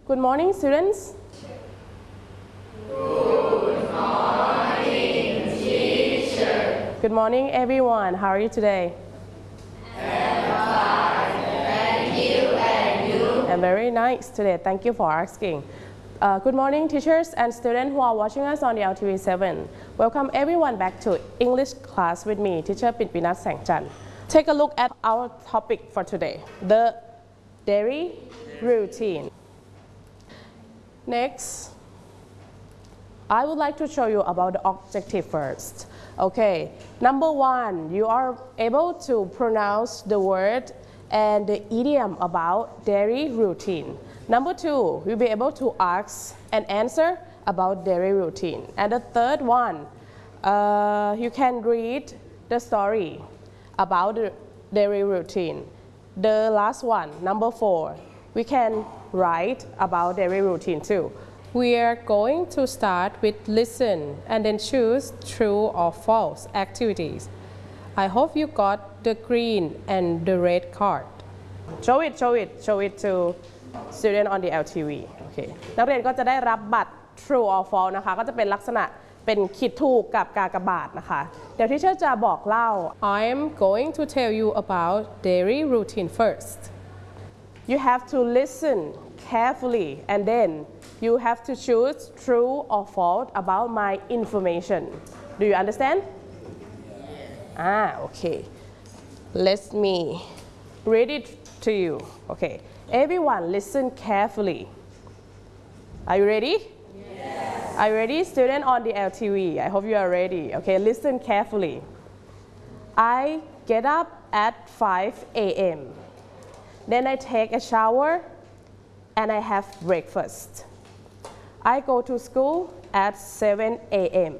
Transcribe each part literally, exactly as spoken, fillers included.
Good morning, students. Good morning, teacher. Good morning, everyone. How are you today? I'm fine. Thank you, and you? I'm very nice today. Thank you for asking. Uh, good morning, teachers and students who are watching us on the L T V seven. Welcome everyone back to English class with me, teacher Pinpinat Sangchan. Take a look at our topic for today, the daily routine. Next, I would like to show you about the objective first. Okay, number one, you are able to pronounce the word and the idiom about daily routine. Number two, you'll be able to ask and answer about daily routine. And the third one, uh, you can read the story about the daily routine. The last one, number four, we can write about daily routine too. We are going to start with listen and then choose true or false activities. I hope you got the green and the red card. Show it, show it, show it to student on the L T V. Okay. นักเรียนก็จะได้รับบัตร true or false นะคะก็จะเป็นลักษณะเป็นขีดถูกกับกากบาทนะคะเดี๋ยวที่เชอร์จะบอกเล่า I am going to tell you about daily routine first. You have to listen carefully and then you have to choose true or false about my information. Do you understand? Ah, okay. Let me read it to you. Okay. Everyone listen carefully. Are you ready? Yes. Are you ready, student on the L T V? I hope you are ready. Okay, listen carefully. I get up at five A M Then I take a shower and I have breakfast. I go to school at seven A M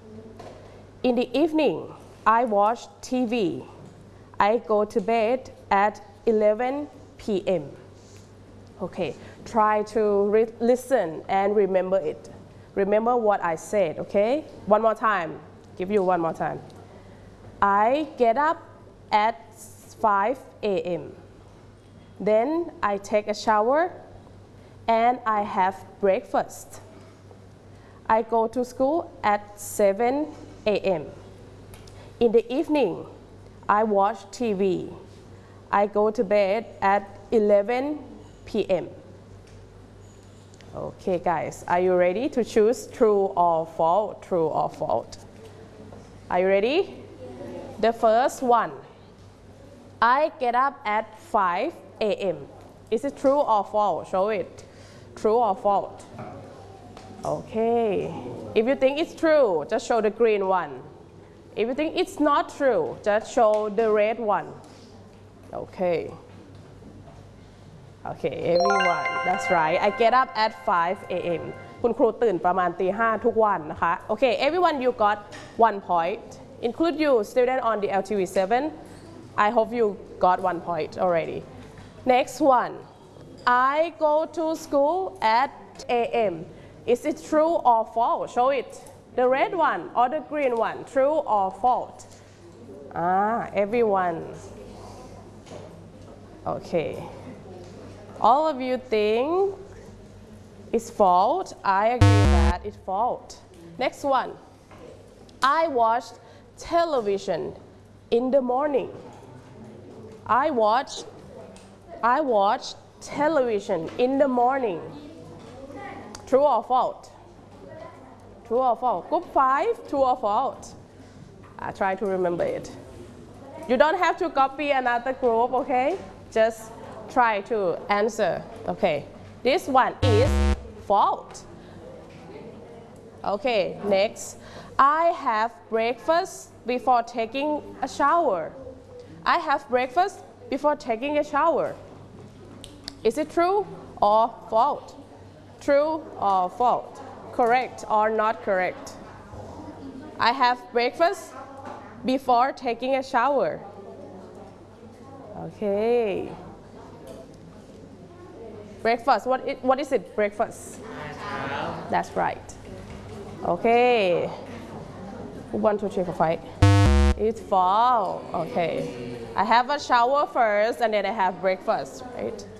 In the evening, I watch T V. I go to bed at eleven P M Okay, try to listen and remember it. Remember what I said, okay? One more time. Give you one more time. I get up at five A M Then I take a shower and I have breakfast. I go to school at seven A M In the evening, I watch T V. I go to bed at eleven P M Okay, guys, are you ready to choose true or false? True or false? Are you ready? The first one. I get up at five A M Is it true or false? Show it. True or false? Okay. If you think it's true, just show the green one. If you think it's not true, just show the red one. Okay. Okay, everyone. That's right. I get up at five A M คุณครูตื่นประมาณตีห้าทุกวันนะคะ Okay, everyone you got one point. Include you, student on the L T V seven. I hope you got one point already. Next one. I go to school at A M Is it true or false? Show it. The red one or the green one. True or false? Ah, everyone. Okay. All of you think it's false. I agree that it's false. Next one. I watched television in the morning. I watch I watch television in the morning. True or false? True or false? Group five, true or false? I try to remember it. You don't have to copy another group, okay? Just try to answer. Okay, this one is false. Okay, next. I have breakfast before taking a shower. I have breakfast before taking a shower. Is it true or false? True or false? Correct or not correct? I have breakfast before taking a shower. Okay. Breakfast, what, it, what is it, breakfast? That's right. Okay. One, two, three, four, five. It's fall. Okay. I have a shower first and then I have breakfast, right?